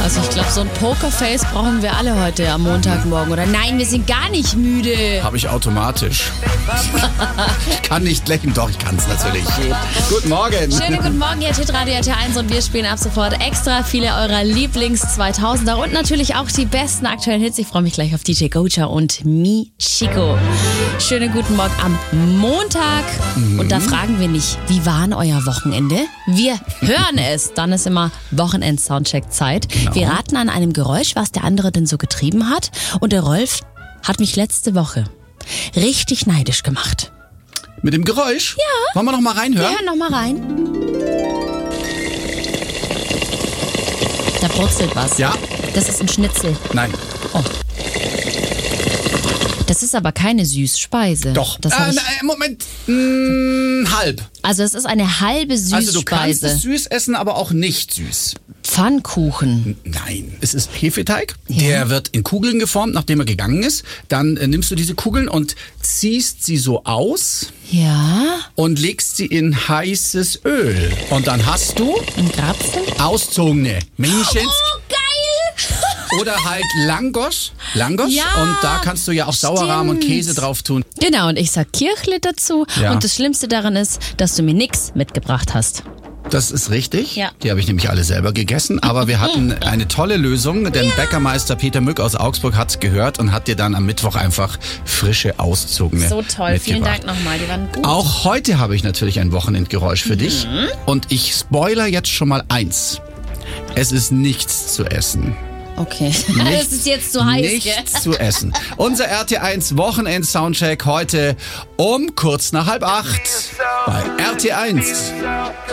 Also ich glaube, so ein Pokerface brauchen wir alle heute am Montagmorgen. Oder nein, wir sind gar nicht müde. Habe ich automatisch. Ich kann nicht lächeln, doch, ich kann es natürlich. Guten Morgen. Schönen guten Morgen, hier Radio RT1 und wir spielen ab sofort extra viele eurer Lieblings-2000er und natürlich auch die besten aktuellen Hits. Ich freue mich gleich auf DJ Gocha und Michiko. Schönen guten Morgen am Montag. Und da fragen wir nicht, wie war denn euer Wochenende? Wir hören es. Dann ist immer Wochenend-Soundcheck-Zeit. Genau. Wir raten an einem Geräusch, was der andere denn so getrieben hat. Und der Rolf hat mich letzte Woche richtig neidisch gemacht. Mit dem Geräusch? Ja. Wollen wir noch mal reinhören? Wir hören noch mal rein. Da brutzelt was. Ja. Das ist ein Schnitzel. Nein. Oh. Das ist aber keine Süßspeise. Doch. Das hab ich, Moment. Halb. also es ist eine halbe Süßspeise. Also du kannst es süß essen, aber auch nicht süß. Pfannkuchen. Nein, es ist Hefeteig. Der wird in Kugeln geformt, nachdem er gegangen ist. Dann nimmst du diese Kugeln und ziehst sie so aus Ja. und legst sie in heißes Öl. Und dann hast du Ein Grapfen. auszogene Männchens Oh, geil! oder halt Langos. Langos. Ja, Und da kannst du ja auch Sauerrahm und stimmt. Käse drauf tun. Genau, und ich sag Kirchli dazu. Ja. Und das Schlimmste daran ist, dass du mir nix mitgebracht hast. Das ist richtig. Ja. Die habe ich nämlich alle selber gegessen. Aber wir hatten eine tolle Lösung, denn Bäckermeister Peter Mück aus Augsburg hat's gehört und hat dir dann am Mittwoch einfach frische auszogene So toll. Vielen mitgebracht. Dank nochmal. Die waren gut. Auch heute habe ich natürlich ein Wochenendgeräusch für dich. Und ich spoiler jetzt schon mal eins. Es ist nichts zu essen. Okay. Das ist jetzt zu heiß, Nichts gell? zu essen. Unser RT1 Wochenend-Soundcheck heute um kurz nach 7:30 bei RT1.